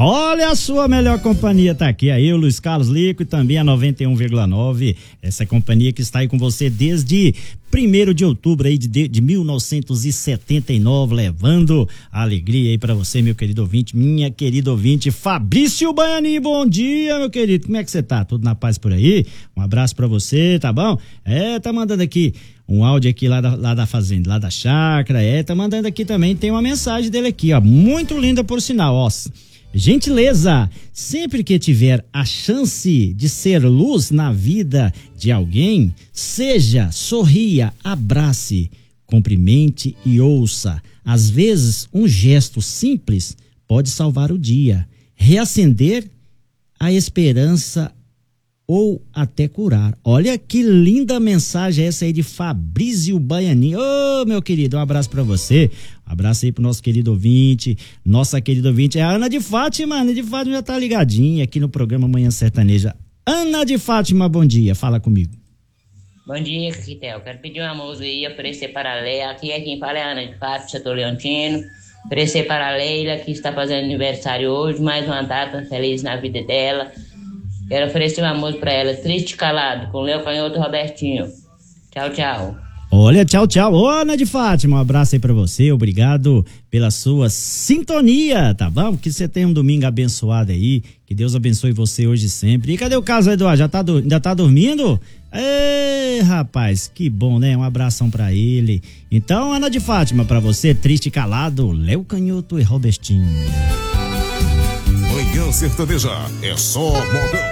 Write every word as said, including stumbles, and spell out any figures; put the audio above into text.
Olha, a sua melhor companhia tá aqui, aí o Luiz Carlos Lico e também a noventa e um vírgula nove, essa companhia que está aí com você desde primeiro de outubro aí de, de mil novecentos e setenta e nove, levando a alegria aí pra você, meu querido ouvinte, minha querida ouvinte, Fabrício Baianinho, bom dia, meu querido, como é que você tá? Tudo na paz por aí? Um abraço pra você, tá bom? É, tá mandando aqui um áudio aqui lá da, lá da fazenda, lá da chácara, é, tá mandando aqui também, tem uma mensagem dele aqui, ó, muito linda por sinal, ó. Gentileza, sempre que tiver a chance de ser luz na vida de alguém, seja, sorria, abrace, cumprimente e ouça. Às vezes, um gesto simples pode salvar o dia, reacender a esperança ou até curar. Olha que linda mensagem essa aí de Fabrício Baianinho. Ô, oh, meu querido, um abraço pra você. Um abraço aí pro nosso querido ouvinte. Nossa querida ouvinte é a Ana de Fátima. Ana de Fátima já tá ligadinha aqui no programa Manhã Sertaneja. Ana de Fátima, bom dia. Fala comigo. Bom dia, Quitel. Quero pedir uma música aí, oferecer para a Leila. Aqui é quem fala é a Ana de Fátima, setor Leontino. Oferecer para a Leila, que está fazendo aniversário hoje. Mais uma data feliz na vida dela. Quero oferecer uma música pra ela, Triste Calado, com Léo Canhoto e Robertinho. Tchau, tchau. Olha, tchau, tchau. Ô, Ana de Fátima, um abraço aí pra você, obrigado pela sua sintonia, tá bom? Que você tenha um domingo abençoado aí, que Deus abençoe você hoje e sempre. E cadê o caso, Eduardo? Já tá, do... ainda tá dormindo? Ei, rapaz, que bom, né? Um abração pra ele. Então, Ana de Fátima, pra você, Triste Calado, Léo Canhoto e Robertinho. Manhã Sertaneja, é só modão.